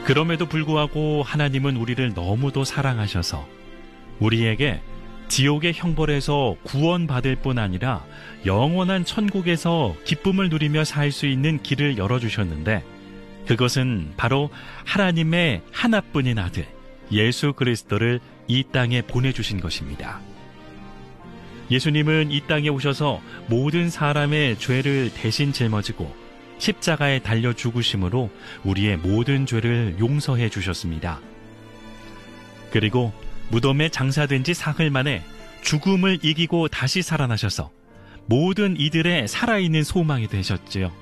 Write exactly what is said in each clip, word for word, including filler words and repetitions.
그럼에도 불구하고 하나님은 우리를 너무도 사랑하셔서 우리에게 지옥의 형벌에서 구원받을 뿐 아니라 영원한 천국에서 기쁨을 누리며 살 수 있는 길을 열어주셨는데, 그것은 바로 하나님의 하나뿐인 아들 예수 그리스도를 이 땅에 보내주신 것입니다. 예수님은 이 땅에 오셔서 모든 사람의 죄를 대신 짊어지고 십자가에 달려 죽으심으로 우리의 모든 죄를 용서해 주셨습니다. 그리고 무덤에 장사된 지 사흘 만에 죽음을 이기고 다시 살아나셔서 모든 이들의 살아있는 소망이 되셨지요.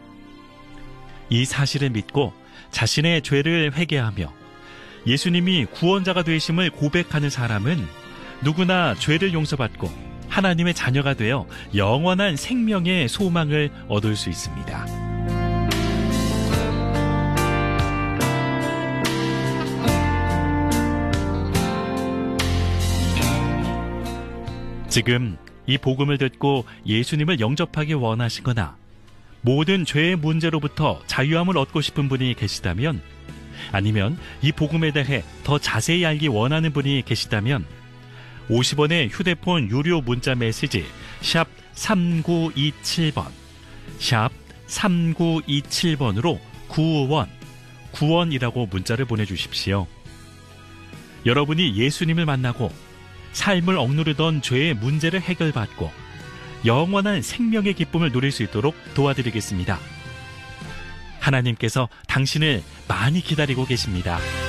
이 사실을 믿고 자신의 죄를 회개하며 예수님이 구원자가 되심을 고백하는 사람은 누구나 죄를 용서받고 하나님의 자녀가 되어 영원한 생명의 소망을 얻을 수 있습니다. 지금 이 복음을 듣고 예수님을 영접하기 원하시거나 모든 죄의 문제로부터 자유함을 얻고 싶은 분이 계시다면, 아니면 이 복음에 대해 더 자세히 알기 원하는 분이 계시다면 오십 원의 휴대폰 유료 문자 메시지 샵 삼구이칠 번, 샵 삼구이칠 번으로 구원, 구원이라고 문자를 보내주십시오. 여러분이 예수님을 만나고 삶을 억누르던 죄의 문제를 해결받고 영원한 생명의 기쁨을 누릴 수 있도록 도와드리겠습니다. 하나님께서 당신을 많이 기다리고 계십니다.